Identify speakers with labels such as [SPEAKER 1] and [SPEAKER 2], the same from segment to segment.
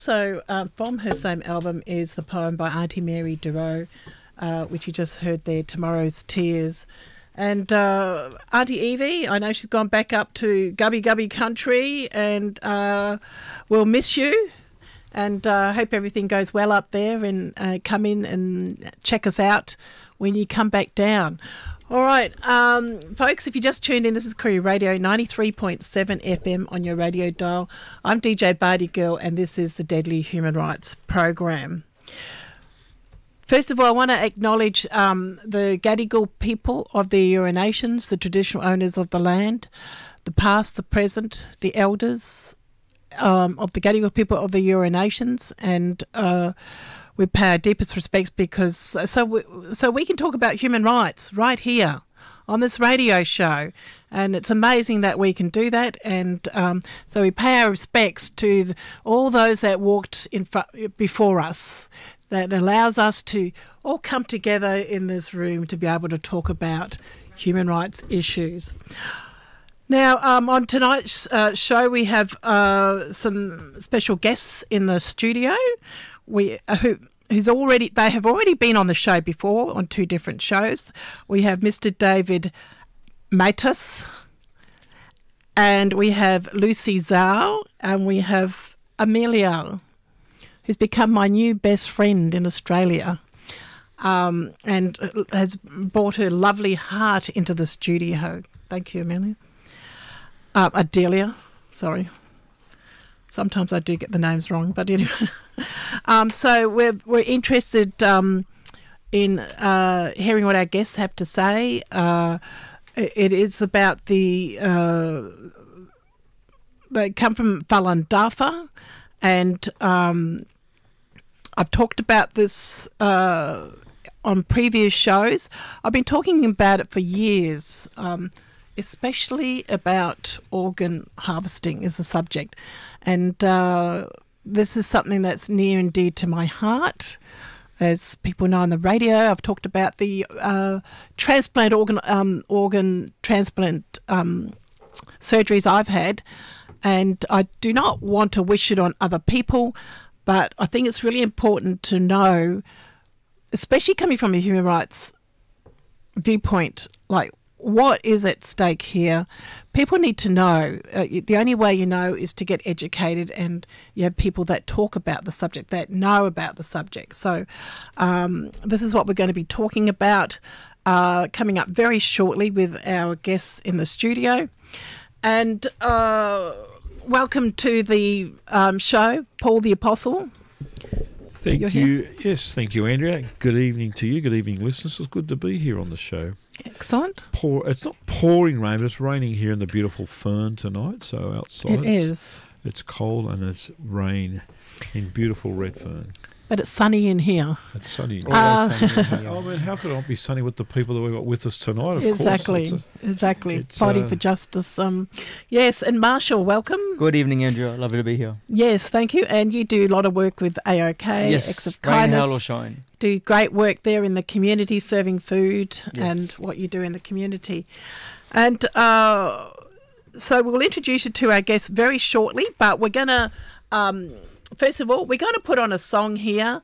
[SPEAKER 1] So from her same album is the poem by Auntie Mary Duro, which you just heard there, Tomorrow's Tears. And Auntie Evie, I know she's gone back up to Gubby Gubby Country, and we'll miss you. And hope everything goes well up there, and come in and check us out when you come back down. All right, folks, if you just tuned in, this is Koori Radio, 93.7 FM on your radio dial. I'm DJ Bardi Girl, and this is the Deadly Human Rights Program. First of all, I want to acknowledge the Gadigal people of the Eora Nations, the traditional owners of the land, the past, the present, the elders of the Gadigal people of the Eora Nations, and we pay our deepest respects because so we can talk about human rights right here on this radio show, and it's amazing that we can do that. And so we pay our respects to all those that walked in front before us. That allows us to all come together in this room to be able to talk about human rights issues. Now, on tonight's show, we have some special guests in the studio. They have already been on the show before on two different shows. We have Mr. David Matas, and we have Lucy Zhao, and we have Amelia, who's become my new best friend in Australia, and has brought her lovely heart into the studio. Thank you, Amelia. Adelia, sorry. Sometimes I do get the names wrong, but anyway. So we're interested in hearing what our guests have to say. It is about they come from Falun Dafa, and I've talked about this on previous shows. I've been talking about it for years, especially about organ harvesting as a subject. And this is something that's near and dear to my heart. As people know on the radio, I've talked about the organ transplant surgeries I've had, and I do not want to wish it on other people, but I think it's really important to know, especially coming from a human rights viewpoint, like what is at stake here. People need to know. The only way you know is to get educated, and you have people that talk about the subject, that know about the subject. So this is what we're going to be talking about coming up very shortly with our guests in the studio. And welcome to the show, Paul the Apostle.
[SPEAKER 2] Thank you. Yes, thank you, Andrea. Good evening to you. Good evening, listeners. It's good to be here on the show.
[SPEAKER 1] Excellent.
[SPEAKER 2] It's not pouring rain, but it's raining here in the beautiful Fern tonight. So outside
[SPEAKER 1] it is.
[SPEAKER 2] It's cold and it's rain in beautiful Redfern.
[SPEAKER 1] But it's sunny in here.
[SPEAKER 2] It's sunny. Sunny in here. I mean, how could it not be sunny with the people that we've got with us tonight? Of
[SPEAKER 1] exactly.
[SPEAKER 2] course.
[SPEAKER 1] Exactly. Fighting for justice. Yes, and Marshall, welcome.
[SPEAKER 3] Good evening, Andrea. Lovely to be here.
[SPEAKER 1] Yes, thank you. And you do a lot of work with AOK,
[SPEAKER 3] yes,
[SPEAKER 1] Acts of
[SPEAKER 3] rain,
[SPEAKER 1] Kindness.
[SPEAKER 3] hail or shine.
[SPEAKER 1] Do great work there in the community, serving food,
[SPEAKER 3] yes,
[SPEAKER 1] and what you do in the community. And so we'll introduce you to our guests very shortly, but we're going to, first of all, we're going to put on a song here,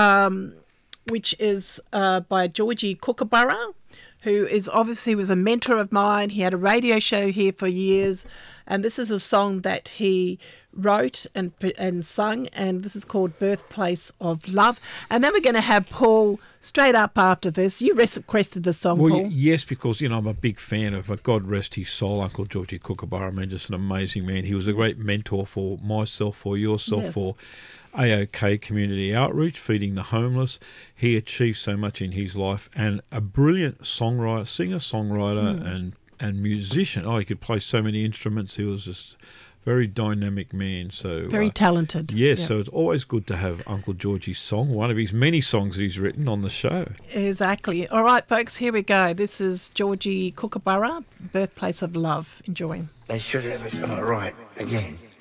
[SPEAKER 1] which is by Georgie Kookaburra, who is obviously was a mentor of mine. He had a radio show here for years, and this is a song that he wrote and sung, and this is called Birthplace of Love. And then we're going to have Paul straight up after this. You requested the song,
[SPEAKER 2] well,
[SPEAKER 1] Paul.
[SPEAKER 2] Yes, because, I'm a big fan of, God rest his soul, Uncle Georgie Kookaburra. I mean, just an amazing man. He was a great mentor for myself, for yourself,
[SPEAKER 1] yes,
[SPEAKER 2] for AOK community outreach, feeding the homeless. He achieved so much in his life, and a brilliant songwriter, singer-songwriter, and musician. Oh, he could play so many instruments. He was just very dynamic man. So
[SPEAKER 1] very talented.
[SPEAKER 2] Yes, yeah. So it's always good to have Uncle Georgie's song, one of his many songs he's written, on the show.
[SPEAKER 1] Exactly. All right, folks, here we go. This is Georgie Kookaburra, Birthplace of Love. Enjoy.
[SPEAKER 4] They should have it right again.